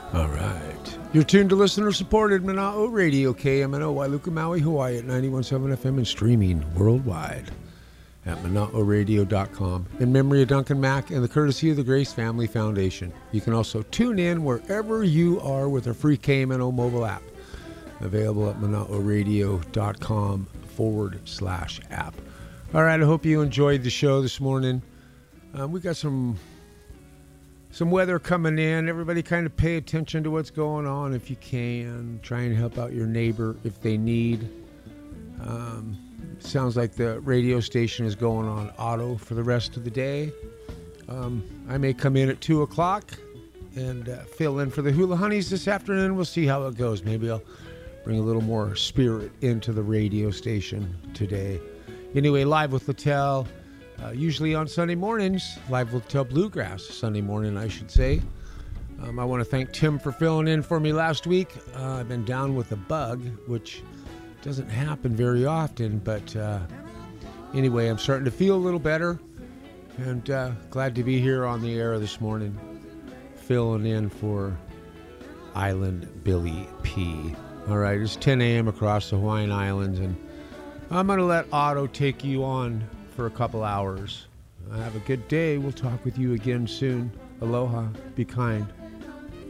All right. You're tuned to listener-supported Mana'o Radio, KMNO, Wailuku, Maui, Hawaii at 91.7 FM and streaming worldwide at mana'oradio.com. In memory of Duncan Mack and the courtesy of the Grace Family Foundation. You can also tune in wherever you are with our free KMNO mobile app. Available at mana'oradio.com/app. All right, I hope you enjoyed the show this morning. We got some weather coming in. Everybody kind of pay attention to what's going on if you can. Try and help out your neighbor if they need. Sounds like the radio station is going on auto for the rest of the day. I may come in at 2 o'clock and fill in for the Hula Honeys this afternoon. We'll see how it goes. Maybe I'll bring a little more spirit into the radio station today. Anyway, Live with Littell, usually on Sunday mornings. Live with Littell Bluegrass, Sunday morning, I should say. I want to thank Tim for filling in for me last week. I've been down with a bug, which doesn't happen very often, but anyway, I'm starting to feel a little better, and glad to be here on the air this morning, filling in for Island Billy P. All right, it's 10 a.m. across the Hawaiian Islands, and I'm going to let Otto take you on for a couple hours. Have a good day. We'll talk with you again soon. Aloha. Be kind.